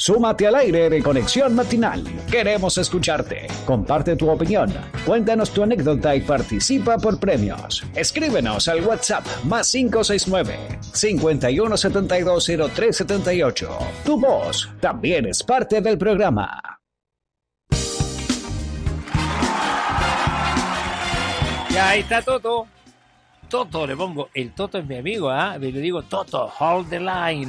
Súmate al aire de Conexión Matinal. Queremos escucharte. Comparte tu opinión. Cuéntanos tu anécdota y participa por premios. Escríbenos al WhatsApp más 569-51720378. Tu voz también es parte del programa. Ya ahí está Toto. Toto, le pongo. El Toto es mi amigo, ¿ah? Le digo Toto, hold the line.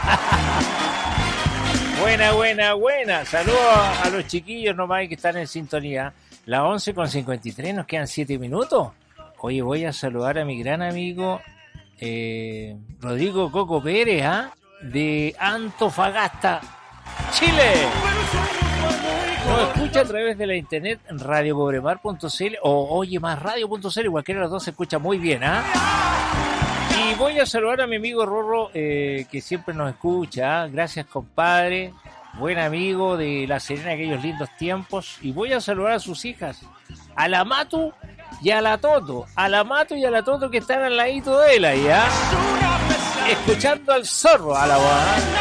Buena. Saludos a los chiquillos nomás que están en sintonía. Las 11:53, nos quedan 7 minutos. Oye, voy a saludar a mi gran amigo Rodrigo Coco Pérez, de Antofagasta, Chile. Nos escucha a través de la internet radiopobremar.cl o oyemansradio.cl, cualquiera de los dos se escucha muy bien, Y voy a saludar a mi amigo Rorro, que siempre nos escucha, Gracias, compadre, buen amigo de La Serena, aquellos lindos tiempos. Y voy a saludar a sus hijas, a la Matu y a la Toto, que están al ladito de él ahí, escuchando al zorro, a la voz,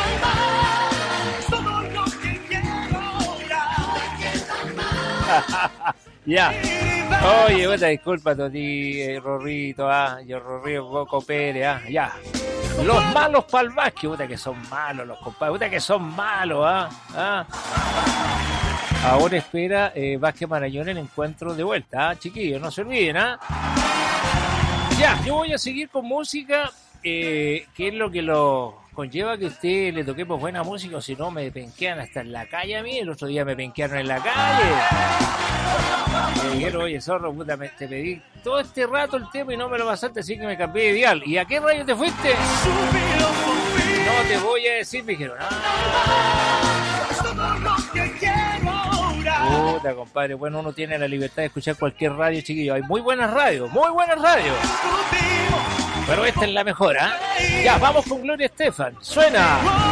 Ya. Oye, buena disculpa, Toti, Rorrito, yo Rorrito Coco Pérez, ya. Los malos para el básquet, puta que son malos los compadres, puta que son malos, Ahora espera Vázquez Marañón el encuentro de vuelta, chiquillos, no se olviden, Ya, yo voy a seguir con música, que es lo que lo conlleva que a usted le toquemos buena música, o si no me penquean hasta en la calle a mí. El otro día me penquearon en la calle. Me dijeron, oye, zorro, puta, te pedí todo este rato el tema y no me lo pasaste, así que me cambié de dial. ¿Y a qué rayo te fuiste? No te voy a decir, me dijeron. Puta, compadre, bueno, uno tiene la libertad de escuchar cualquier radio, chiquillo. Hay muy buenas radios. Pero esta es la mejor, Ya, vamos con Gloria Estefan. Suena.